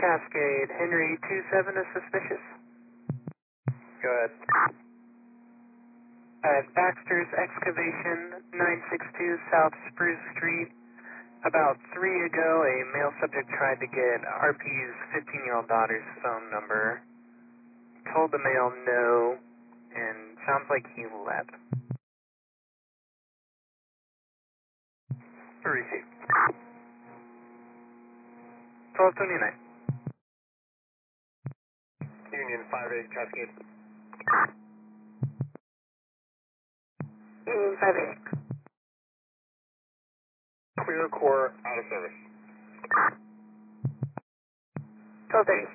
Cascade, Henry 27 is suspicious. Go ahead. At Baxter's Excavation, 962 South Spruce Street. About 3 ago, a male subject tried to get RP's 15-year-old daughter's phone number. Told the male no, and sounds like he left. Receive. 1229. Union 58 Cascade. Union 58. Clear core out of service. 1236.